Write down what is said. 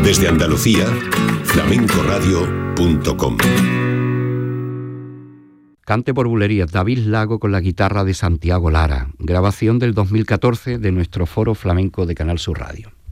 Desde Andalucía, flamencoradio.com. Cante por bulerías, David Lago con la guitarra de Santiago Lara, grabación del 2014 de nuestro Foro Flamenco de Canal Sur Radio.